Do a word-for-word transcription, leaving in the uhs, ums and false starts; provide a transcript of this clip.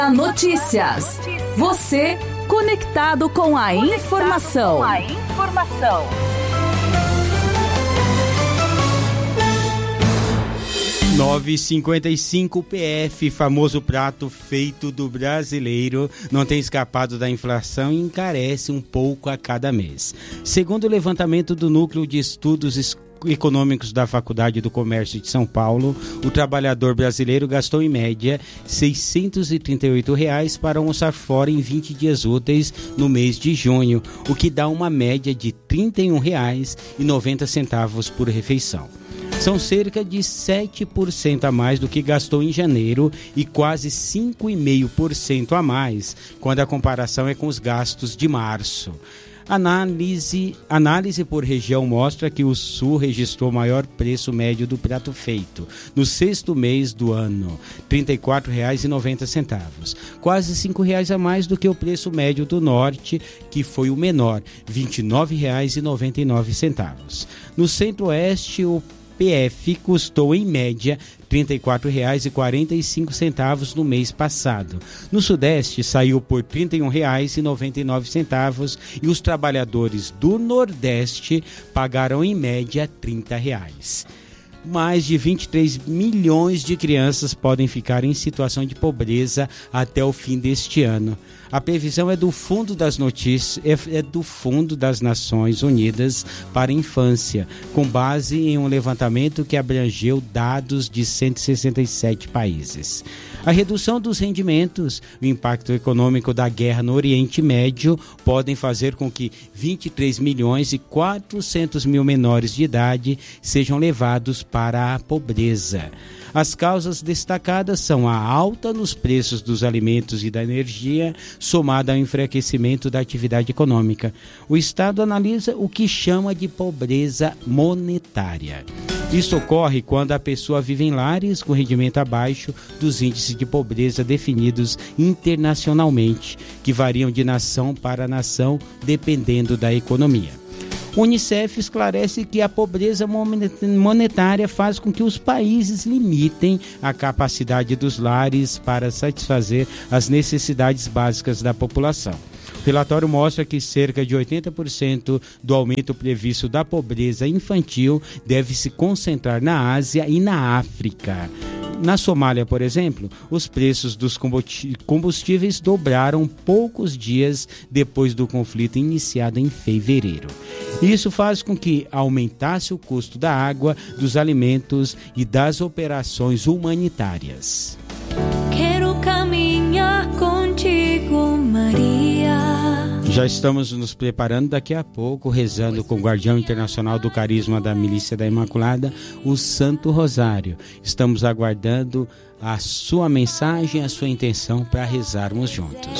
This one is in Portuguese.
Notícias. Você conectado com a informação. Com a informação. nove e cinquenta e cinco, P F, famoso prato feito do brasileiro, não tem escapado da inflação e encarece um pouco a cada mês. Segundo o levantamento do Núcleo de Estudos Econômicos da Faculdade do Comércio de São Paulo, o trabalhador brasileiro gastou em média seiscentos e trinta e oito reais para almoçar fora em vinte dias úteis no mês de junho, o que dá uma média de trinta e um reais e noventa centavos por refeição. São cerca de sete por cento a mais do que gastou em janeiro e quase cinco vírgula cinco por cento a mais quando a comparação é com os gastos de março. Análise, análise por região mostra que o Sul registrou o maior preço médio do prato feito no sexto mês do ano, trinta e quatro reais e noventa centavos, quase cinco reais a mais do que o preço médio do Norte, que foi o menor, vinte e nove reais e noventa e nove centavos. No Centro-Oeste, o P F custou em média trinta e quatro reais e quarenta e cinco centavos no mês passado. No Sudeste saiu por trinta e um reais e noventa e nove centavos e os trabalhadores do Nordeste pagaram em média trinta reais. Mais de vinte e três milhões de crianças podem ficar em situação de pobreza até o fim deste ano. A previsão é do Fundo das Notícias, é do Fundo das Nações Unidas para a Infância, com base em um levantamento que abrangeu dados de cento e sessenta e sete países. A redução dos rendimentos, o impacto econômico da guerra no Oriente Médio podem fazer com que vinte e três milhões e quatrocentos mil menores de idade sejam levados para a pobreza. As causas destacadas são a alta nos preços dos alimentos e da energia, somada ao enfraquecimento da atividade econômica. O Estado analisa o que chama de pobreza monetária. Isso ocorre quando a pessoa vive em lares com rendimento abaixo dos índices de pobreza definidos internacionalmente, que variam de nação para nação, dependendo da economia. O Unicef esclarece que a pobreza monetária faz com que os países limitem a capacidade dos lares para satisfazer as necessidades básicas da população. O relatório mostra que cerca de oitenta por cento do aumento previsto da pobreza infantil deve se concentrar na Ásia e na África. Na Somália, por exemplo, os preços dos combustíveis dobraram poucos dias depois do conflito iniciado em fevereiro. Isso faz com que aumentasse o custo da água, dos alimentos e das operações humanitárias. Quero caminhar contigo, Maria. Já estamos nos preparando daqui a pouco, rezando com o guardião internacional do carisma da Milícia da Imaculada, o Santo Rosário. Estamos aguardando a sua mensagem, a sua intenção para rezarmos juntos.